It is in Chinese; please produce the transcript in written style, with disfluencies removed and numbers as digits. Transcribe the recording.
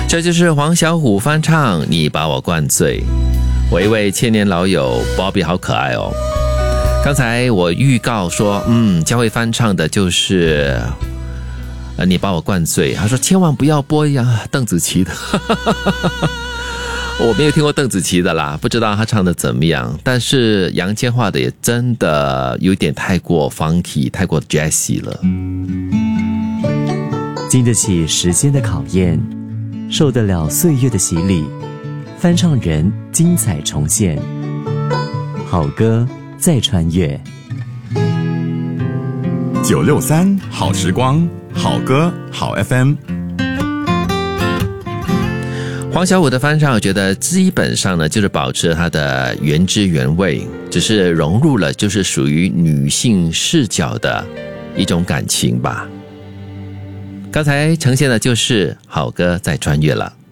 这就是黄小琥翻唱《你把我灌醉》。我一位千年老友 Bobby 好可爱哦。刚才我预告说将会翻唱的就是你把我灌醉，他说千万不要播邓紫棋的我没有听过邓紫棋的啦，不知道她唱的怎么样，但是杨千嬅的也真的有点太过 funky 太过 jazzy 了。 经得起时间的考验，受得了岁月的洗礼，翻唱人精彩重现，好歌再穿越。 963好时光，好歌好 FM。 黄小琥的翻唱我觉得基本上呢就是保持了它的原汁原味，只是融入了就是属于女性视角的一种感情吧。刚才呈现的就是好歌再穿越了。